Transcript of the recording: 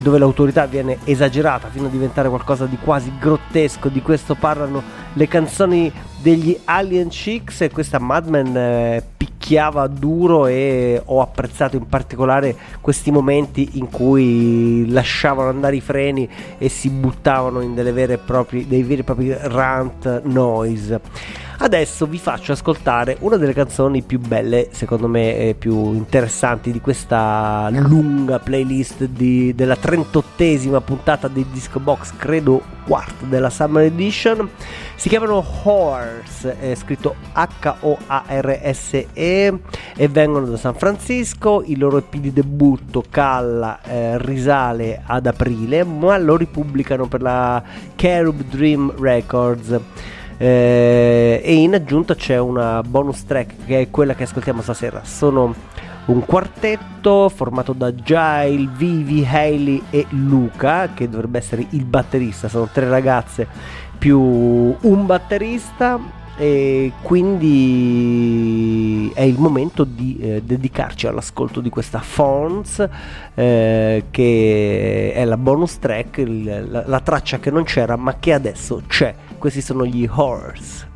dove l'autorità viene esagerata fino a diventare qualcosa di quasi grottesco. Di questo parlano le canzoni degli Alien Chicks, e questa Mad Men picchiava duro, e ho apprezzato in particolare questi momenti in cui lasciavano andare i freni e si buttavano in dei veri e propri rant noise. Adesso vi faccio ascoltare una delle canzoni più belle, secondo me più interessanti, di questa lunga playlist della 38esima puntata di Disco Box, credo quarta della Summer Edition. Si chiamano Horse, è scritto Horse, e vengono da San Francisco. Il loro EP di debutto Calla risale ad aprile, ma lo ripubblicano per la Cherub Dream Records. E in aggiunta c'è una bonus track che è quella che ascoltiamo stasera. Sono un quartetto formato da Gile, Vivi, Hailey e Luca, che dovrebbe essere il batterista. Sono 3 ragazze più un batterista, e quindi è il momento di dedicarci all'ascolto di questa Fawns, che è la bonus track, la traccia che non c'era ma che adesso c'è. Questi sono gli Horse.